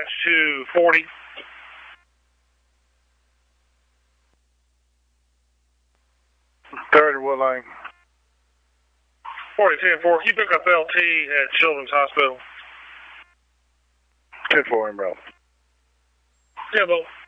dispatch to 40. 30 Wood Lane. 40-10-4. Can you pick up LT at Children's Hospital? 10-4 inbound. Yeah, both.